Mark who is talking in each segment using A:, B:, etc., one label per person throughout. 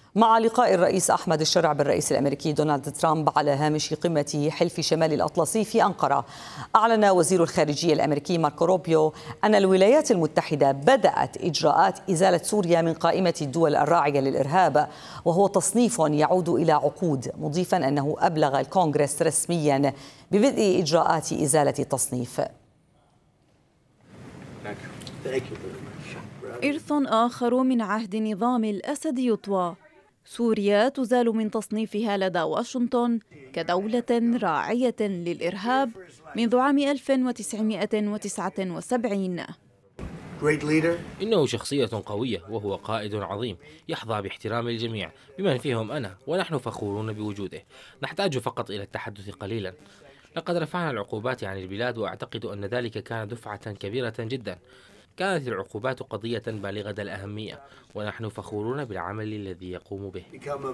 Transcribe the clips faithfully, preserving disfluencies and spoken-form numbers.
A: مع لقاء الرئيس أحمد الشرع بالرئيس الأمريكي دونالد ترامب على هامش قمة حلف شمال الأطلسي في أنقرة، أعلن وزير الخارجية الأمريكي ماركو روبيو أن الولايات المتحدة بدأت إجراءات إزالة سوريا من قائمة الدول الراعية للإرهاب، وهو تصنيف يعود إلى عقود، مضيفا أنه أبلغ الكونغرس رسميا ببدء إجراءات إزالة التصنيف.
B: إرث آخر من عهد نظام الأسد يطوى. سوريا تزال من تصنيفها لدى واشنطن كدولة راعية للإرهاب منذ عام ألف وتسعمائة وتسعة وسبعين.
C: إنه شخصية قوية وهو قائد عظيم يحظى باحترام الجميع بمن فيهم أنا، ونحن فخورون بوجوده. نحتاج فقط إلى التحدث قليلا. لقد رفعنا العقوبات عن البلاد، وأعتقد أن ذلك كان دفعة كبيرة جدا. كانت العقوبات قضية بالغة الأهمية، ونحن فخورون بالعمل الذي يقوم به.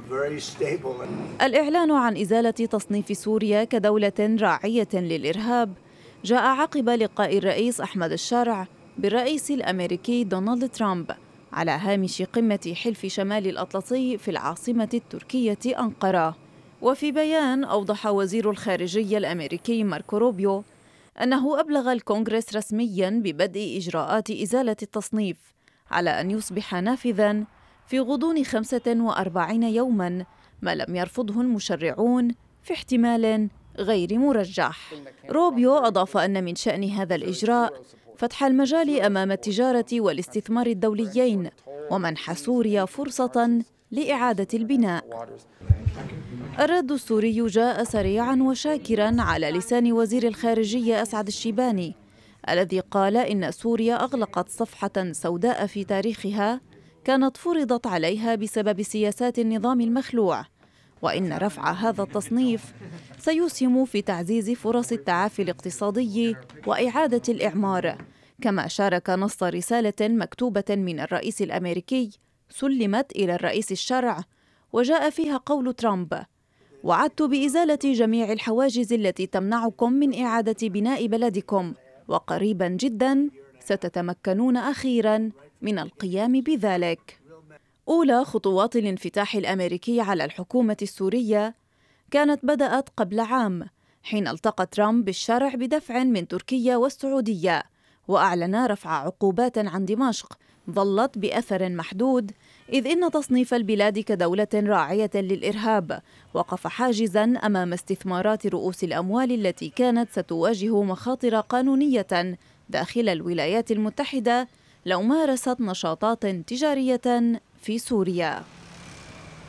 B: الإعلان عن إزالة تصنيف سوريا كدولة راعية للإرهاب جاء عقب لقاء الرئيس أحمد الشرع بالرئيس الأمريكي دونالد ترامب على هامش قمة حلف شمال الأطلسي في العاصمة التركية أنقرة. وفي بيان أوضح وزير الخارجية الأمريكي ماركو روبيو أنه أبلغ الكونغرس رسمياً ببدء إجراءات إزالة التصنيف على أن يصبح نافذاً في غضون خمسة وأربعين يوماً، ما لم يرفضه المشرعون في احتمال غير مرجح. روبيو أضاف أن من شأن هذا الإجراء فتح المجال أمام التجارة والاستثمار الدوليين ومنح سوريا فرصة لإعادة البناء. الرد السوري جاء سريعاً وشاكراً على لسان وزير الخارجية أسعد الشيباني، الذي قال إن سوريا أغلقت صفحة سوداء في تاريخها كانت فرضت عليها بسبب سياسات النظام المخلوع، وإن رفع هذا التصنيف سيسهم في تعزيز فرص التعافي الاقتصادي وإعادة الإعمار. كما شارك نص رسالة مكتوبة من الرئيس الأمريكي سلمت إلى الرئيس الشرع، وجاء فيها قول ترامب: وعدت بإزالة جميع الحواجز التي تمنعكم من إعادة بناء بلدكم، وقريبا جدا ستتمكنون أخيرا من القيام بذلك. أولى خطوات الانفتاح الأمريكي على الحكومة السورية كانت بدأت قبل عام، حين التقى ترامب بالشرع بدفع من تركيا والسعودية، وأعلن رفع عقوبات عن دمشق ظلت بأثر محدود، إذ إن تصنيف البلاد كدولة راعية للإرهاب وقف حاجزاً أمام استثمارات رؤوس الأموال التي كانت ستواجه مخاطر قانونية داخل الولايات المتحدة لو مارست نشاطات تجارية في سوريا.